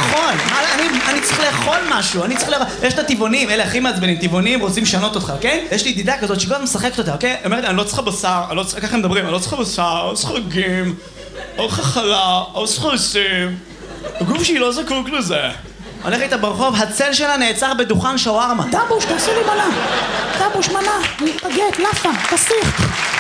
לאכול? אני צריך לאכול משהו, יש את הטבעונים, אלה הכי מעצבנים, טבעונים רוצים לשנות אותך, אוקיי? יש לי ידידה כזאת שכל הזמן משחקת אותה, אוקיי? היא אומרת, אני לא צריכה בשר, ככה הם מדברים, אני לא צריכה בשר, אני לא צריכה רגים, אני לא צריכה חלה, אני לא צריכה לשים, הגוף שלי לא זקוק לזה. הולך איתה ברחוב, הצל שלה נעצר בדוכן שווארמה. דבוש, תעשי לי מנה. דבוש, מנה, בגט, לאפה, תסיך.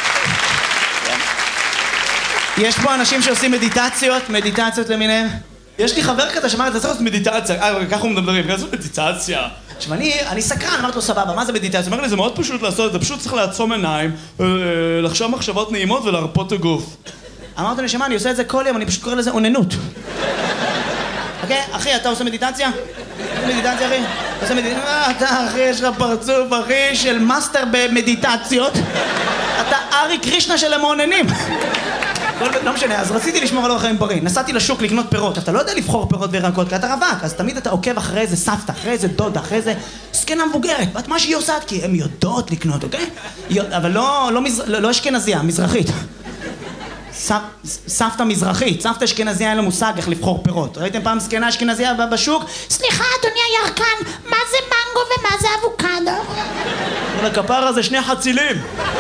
יש פה אנשים שעושים מדיטציות למיניהם. יש לי חבר כזה שאמר, אתה צריך לעשות מדיטציה. ככה הוא מדברים, ככה לעשות מדיטציה. עכשיו, אני סקרן, אמרתי לו, סבבה, מה זה מדיטציה? הוא אומר לי, זה מאוד פשוט לעשות את זה, פשוט צריך לעצום עיניים, לחשוב מחשבות נעימות ולהרפות את הגוף. אמרתי לו, נשמה, אני עושה את זה כל יום, אני פשוט קורא לזה אוננות. אוקיי? אחי, אתה עושה מדיטציה? מדיטציה, אחי? עושה מדיטציה? אתה, אחי, יש לך פרצוף, אחי, של מאסטר במדיטציות. אתה ארי קרישנה של המעוננים. לא משנה, אז רציתי לשמור על אורח חיים בריא. נסעתי לשוק לקנות פירות. אתה לא יודע לבחור פירות וירקות, כי אתה רווק. אז תמיד אתה עוקב אחרי איזה סבתא, אחרי איזה דודה, אחרי איזה זקנה מבוגרת. ואת מה שהיא עושה, כי הן יודעות לקנות, אוקיי? אבל לא אשכנזייה, מזרחית. סבתא מזרחית, סבתא אשכנזייה אין לו מושג איך לבחור פירות. ראיתם פעם זקנה אשכנזייה בשוק? סליחה, אדוני הירקן, מה זה מנגו ומה זה אבוקדו? אבל הכפר הזה שני חצילים.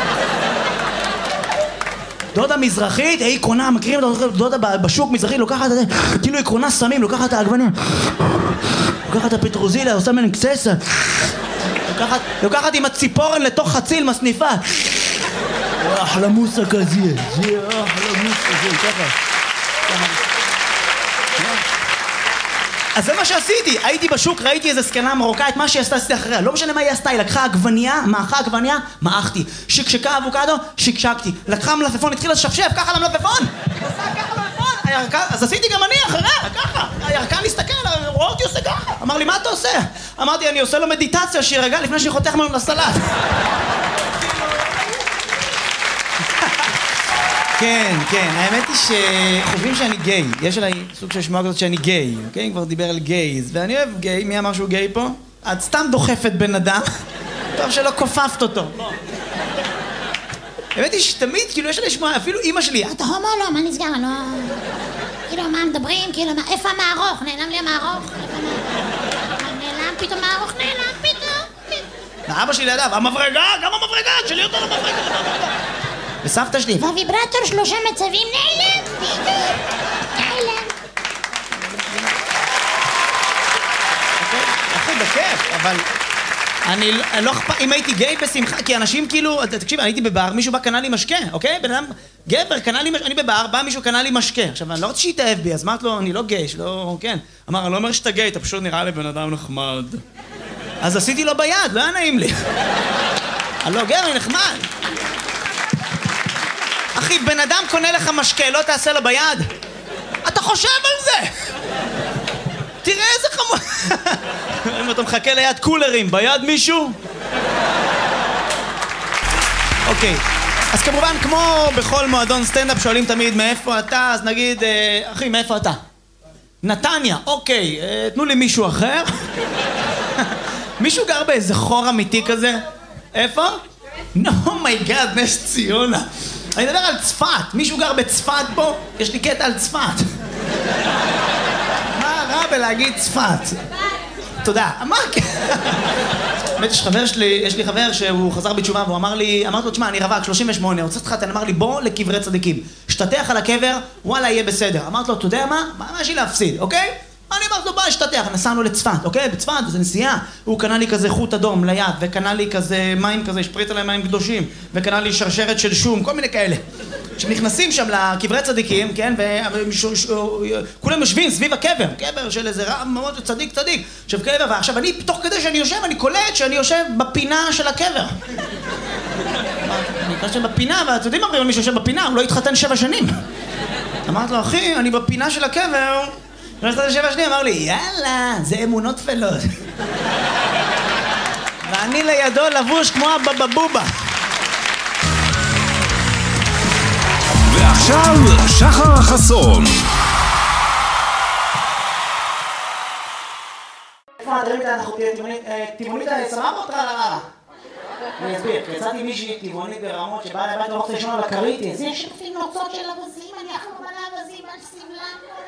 דודה מזרחית, היא קונה, מכירים את דודה בשוק מזרחית, לוקחת את זה, כאילו היא קונה סמים, לוקחת את העגבניה, לוקחת את הפטרוזיליה, עושה מן קצסה, לוקחת עם הציפורן לתוך חציל מסניפה. אחלה מוסה כזה, זה אחלה מוסה, זה ככה. אז זה מה שעשיתי, הייתי בשוק, ראיתי איזה זקנה מרוקאית, מה שהיא עשתה עשיתי אחריה, לא משנה מה היא עשתה, היא לקחה עגבניה, מאחה עגבניה, מאחתי, שקשקה אבוקדו, שקשקתי, לקחה מלפפון, התחילה לשפשף, ככה למלפפון, אז עשיתי גם אני אחריה, ככה, הירקן הסתכל, רואה אותי עושה ככה, אמר לי מה אתה עושה? אמרתי אני עושה לו מדיטציה שירגע לפני שהיא חותך ממנו לסלט. כן, האמת היא שחושבים שאני גיי, יש עליי סוג של שמועה כזאת שאני גיי, אוקיי? כבר דיבר על גייז, ואני אוהב גיי, מי אמר שהוא גיי פה? את סתם דוחפת בן אדם, טוב שלא כופפת אותו. האמת היא שתמיד, כאילו יש עליי שמועה, אפילו אמא שלי, אתה הומו לא, מה נסגר, לא... כאילו מה מדברים, כאילו איפה המערוך? נעלם לי המערוך? נעלם פתאום מערוך, נעלם פתאום. ואבא שלי לידיו, המברגה, גם המברגה, שלי אותו למברגה. וסבתא שלי, והוויברטור 3 מצבים נעלם, פתאום, נעלם. אחי, בכיף, אבל אני לא אכפת, אם הייתי גיי בשמחה, כי אנשים כאילו, תקשיב, אני הייתי בבר, מישהו בא קנה לי משקה, אוקיי? בן אדם, גבר, קנה לי משקה, אני בבר, בא מישהו קנה לי משקה. עכשיו, אני לא רוצה שיתאהב בי, אז אמרת לו, אני לא גיי, שלא, כן. אמר, אני לא אומר שאתה גיי, אתה פשוט נראה לי בן אדם נחמד. אז עשיתי לו ביד, לא היה נעים לי. אני לא גבר, נחמד. אחי, בן אדם קונה לך משקה, לא תעשה לו ביד? אתה חושב על זה! תראה איזה חמור... אם אתה מחכה ליד קולרים, ביד מישהו? אוקיי, אז כמובן, כמו בכל מועדון סטנדאפ שואלים תמיד מאיפה אתה, אז נגיד, אחי, מאיפה אתה? נתניה, אוקיי, תנו לי מישהו אחר. מישהו גר באיזה חור אמיתי כזה? איפה? אומייגאד, נס ציונה. אני מדבר על צפת, מישהו גר בצפת פה? יש לי קטע על צפת. מה רע בלהגיד צפת? תודה. מה? באמת יש לי חבר שהוא חזר בתשובה והוא אמר לי, אמרתי לו, תשמע, אני רווק, 38, רוצה להתחתן, אמר לי, בוא לקברי צדיקים. שתתח על הקבר, וואלה, יהיה בסדר. אמרתי לו, אתה יודע מה? מה יש לי להפסיד, אוקיי? אני אמרתי לו, בוא, שתתח, נסענו לצפת, אוקיי? בצפת, זה נסיעה. הוא קנה לי כזה חוט אדום ליד, וקנה לי כזה מים כזה, שפריץ עליהם מים קדושים, וקנה לי שרשרת של שום, כל מיני כאלה. שנכנסים שם לקברי צדיקים, כן? וכולם יושבים סביב הקבר, קבר של איזה רב מאוד צדיק. עכשיו קבר, ועכשיו אני, תוך כדי שאני יושב, אני קולט שאני יושב בפינה של הקבר. אני יושב בפינה, ואתם יודעים מה, מי שיושב בפינה, הוא לא התחתן 7 שנים. אמרתי לו, אחי, אני בפינה של הקבר, ונתחתן 7 שנים, אמר לי, יאללה, זה אמונות תפלות. ואני לידו לבוש כמו הבבבובה. ועכשיו, שחר חסון. איפה הדברים האלה אנחנו טבעונית סבבה או טרללה? אני אסביר, יצאתי מישהי טבעונית ברמות שבאה לבית לא רוצה לשמוע על הכרית. יש לפי נוצות של אבזים, אני אחלום על האבזים, על סבלם.